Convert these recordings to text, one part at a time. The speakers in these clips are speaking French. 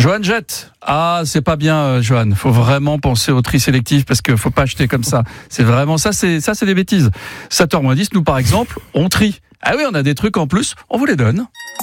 Johan jette. Ah, c'est pas bien, Johan. Faut vraiment penser au tri sélectif parce qu'il faut pas acheter comme ça. C'est vraiment ça, c'est des bêtises. 7h-10, nous par exemple, on trie. Ah oui, on a des trucs en plus, on vous les donne.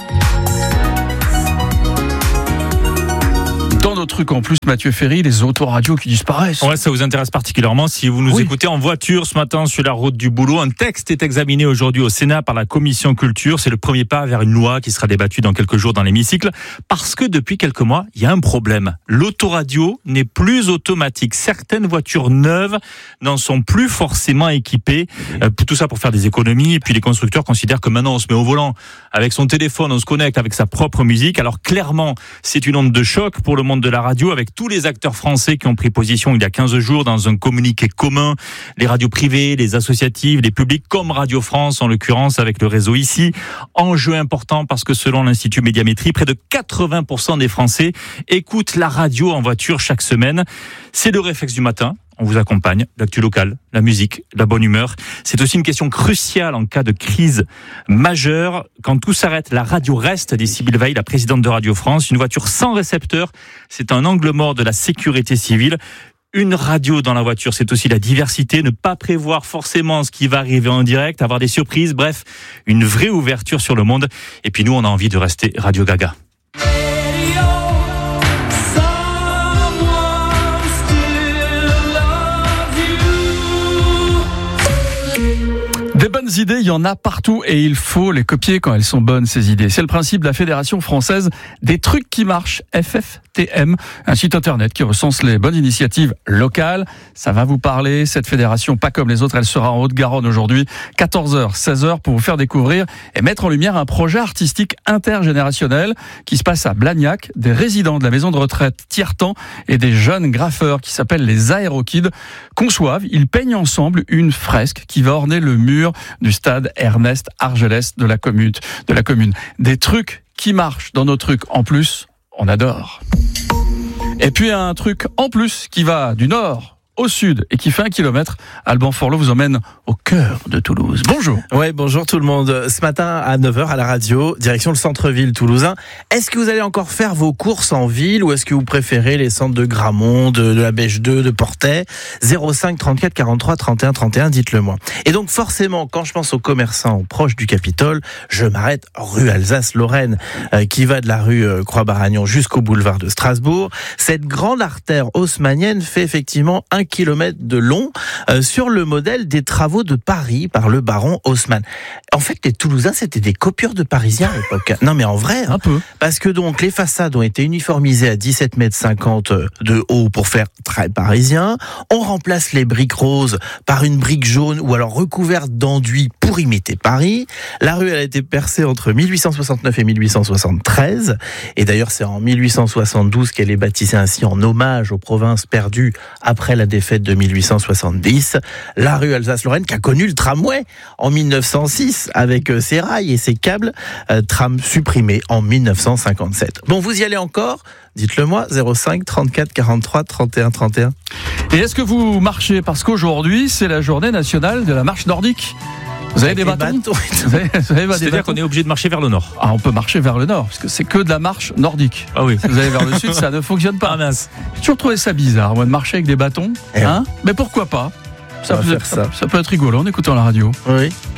Dans nos trucs en plus, Mathieu Ferry, les autoradios qui disparaissent. Ouais, ça vous intéresse particulièrement si vous nous écoutez en voiture ce matin sur la route du boulot. Un texte est examiné aujourd'hui au Sénat par la Commission Culture. C'est le premier pas vers une loi qui sera débattue dans quelques jours dans l'hémicycle. Parce que depuis quelques mois, il y a un problème. L'autoradio n'est plus automatique. Certaines voitures neuves n'en sont plus forcément équipées. Tout ça pour faire des économies. Et puis les constructeurs considèrent que maintenant on se met au volant avec son téléphone, on se connecte avec sa propre musique. Alors clairement, c'est une onde de choc pour le monde de la radio, avec tous les acteurs français qui ont pris position il y a 15 jours dans un communiqué commun, les radios privées, les associatives, les publics comme Radio France en l'occurrence avec le réseau ici. Enjeu important parce que selon l'Institut Médiamétrie, près de 80% des Français écoutent la radio en voiture chaque semaine. C'est le réflexe du matin. On vous accompagne, l'actu locale, la musique, la bonne humeur. C'est aussi une question cruciale en cas de crise majeure. Quand tout s'arrête, la radio reste, dit Sybille Veil, la présidente de Radio France. Une voiture sans récepteur, c'est un angle mort de la sécurité civile. Une radio dans la voiture, c'est aussi la diversité, ne pas prévoir forcément ce qui va arriver en direct, avoir des surprises, bref, une vraie ouverture sur le monde. Et puis nous, on a envie de rester Radio Gaga. Des bonnes idées, il y en a partout et il faut les copier quand elles sont bonnes, ces idées. C'est le principe de la Fédération française des trucs qui marchent, FFTM, un site internet qui recense les bonnes initiatives locales. Ça va vous parler, cette fédération, pas comme les autres, elle sera en Haute-Garonne aujourd'hui, 14h, 16h, pour vous faire découvrir et mettre en lumière un projet artistique intergénérationnel qui se passe à Blagnac. Des résidents de la maison de retraite Tiertan et des jeunes graffeurs qui s'appellent les Aérokids conçoivent, ils peignent ensemble une fresque qui va orner le mur du stade Ernest Argelès de la commune. Des trucs qui marchent dans nos trucs en plus, on adore. Et puis un truc en plus qui va du nord au sud et qui fait 1 kilomètre. Alban Forlot vous emmène au cœur de Toulouse. Bonjour. Ouais, bonjour tout le monde. Ce matin à 9h à la radio, direction le centre-ville toulousain. Est-ce que vous allez encore faire vos courses en ville ou est-ce que vous préférez les centres de Gramont, de la Bêche 2, de Portet? 05 34 43 31 31, dites-le moi. Et donc forcément, quand je pense aux commerçants proches du Capitole, je m'arrête rue Alsace-Lorraine, qui va de la rue Croix-Baragnon jusqu'au boulevard de Strasbourg. Cette grande artère haussmannienne fait effectivement 1 kilomètre de long, sur le modèle des travaux de Paris par le baron Haussmann. En fait, les Toulousains, c'était des copieurs de Parisiens à l'époque. Non, mais en vrai, un peu. Parce que donc, les façades ont été uniformisées à 17,50 m de haut pour faire très parisien. On remplace les briques roses par une brique jaune ou alors recouverte d'enduit pour imiter Paris. La rue, elle a été percée entre 1869 et 1873. Et d'ailleurs, c'est en 1872 qu'elle est baptisée ainsi en hommage aux provinces perdues après la défaite de 1870. La rue Alsace-Lorraine qui a connu le tramway en 1906 avec ses rails et ses câbles, tram supprimé en 1957. Bon, vous y allez encore ? Dites-le moi, 05 34 43 31 31. Et est-ce que vous marchez ? Parce qu'aujourd'hui, c'est la journée nationale de la marche nordique. Vous avez des bâtons ? C'est-à-dire qu'on est obligé de marcher vers le nord. Ah, on peut marcher vers le nord, parce que c'est que de la marche nordique. Ah oui. Si vous allez vers le sud, ça ne fonctionne pas. Ah mince. J'ai toujours trouvé ça bizarre, moi, de marcher avec des bâtons. Hein ? Mais pourquoi pas ? Ça peut être rigolo en écoutant la radio. Oui.